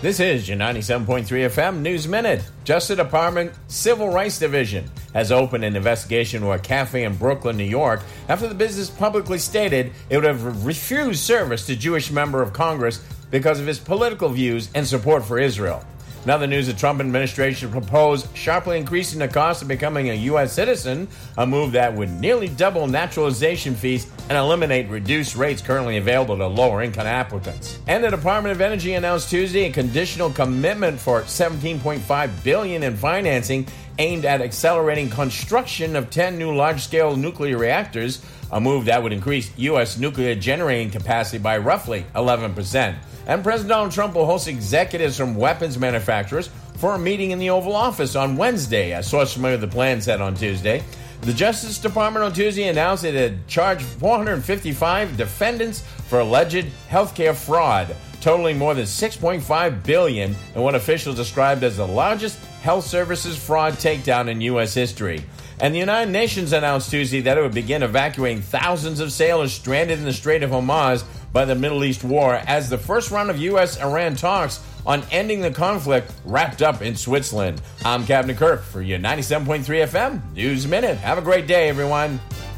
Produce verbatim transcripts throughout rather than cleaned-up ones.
This is your ninety-seven point three F M News Minute. Justice Department Civil Rights Division has opened an investigation into a cafe in Brooklyn, New York, after the business publicly stated it would have refused service to Jewish member of Congress because of his political views and support for Israel. Now the news, the Trump administration proposed sharply increasing the cost of becoming a U S citizen, a move that would nearly double naturalization fees and eliminate reduced rates currently available to lower-income applicants. And the Department of Energy announced Tuesday a conditional commitment for seventeen point five billion dollars in financing aimed at accelerating construction of ten new large-scale nuclear reactors, a move that would increase U S nuclear generating capacity by roughly eleven percent. And President Donald Trump will host executives from weapons manufacturers for a meeting in the Oval Office on Wednesday, a source familiar with the plan said on Tuesday. The Justice Department on Tuesday announced it had charged four hundred fifty-five defendants for alleged healthcare fraud, totaling more than six point five billion dollars in what officials described as the largest health services fraud takedown in U S history. And the United Nations announced Tuesday that it would begin evacuating thousands of sailors stranded in the Strait of Hormuz by the Middle East war as the first round of U S Iran talks on ending the conflict wrapped up in Switzerland. I'm Captain Kirk for your ninety-seven point three F M News Minute. Have a great day, everyone.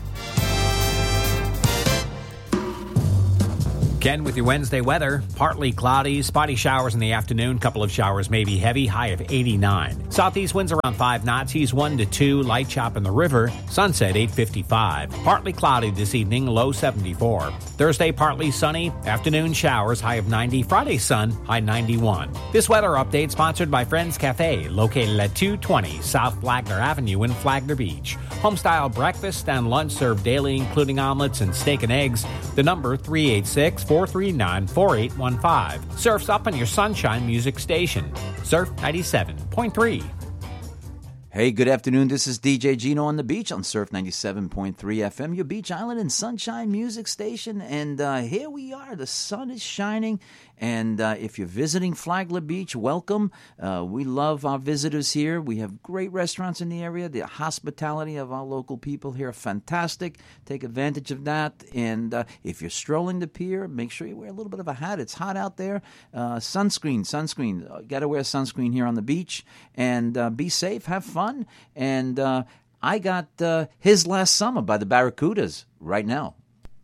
Ken with your Wednesday weather. Partly cloudy, spotty showers in the afternoon. Couple of showers may be heavy, high of eighty-nine. Southeast winds around five knots, east one to two, light chop in the river. Sunset eight fifty-five. Partly cloudy this evening, low seventy-four. Thursday, partly sunny, afternoon showers, high of ninety. Friday, sun, high ninety-one. This weather update sponsored by Friends Cafe, located at two twenty South Flagler Avenue in Flagler Beach. Homestyle breakfast and lunch served daily, including omelets and steak and eggs. The number three eight six, four three nine, four eight one five. Surf's up on your Sunshine Music Station. Surf ninety-seven point three. Hey, good afternoon. This is D J Gino on the beach on Surf ninety-seven point three F M, your Beach Island and Sunshine Music Station. And uh, here we are. The sun is shining. And uh, if you're visiting Flagler Beach, welcome. Uh, we love our visitors here. We have great restaurants in the area. The hospitality of our local people here are fantastic. Take advantage of that. And uh, if you're strolling the pier, make sure you wear a little bit of a hat. It's hot out there. Uh, sunscreen, sunscreen. Uh, got to wear sunscreen here on the beach. And uh, be safe. Have fun. And uh, I got uh, His Last Summer by the Barracudas right now.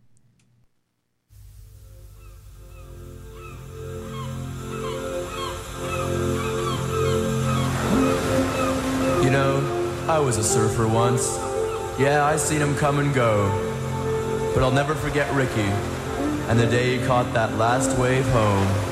You know, I was a surfer once. Yeah, I seen him come and go. But I'll never forget Ricky and the day he caught that last wave home.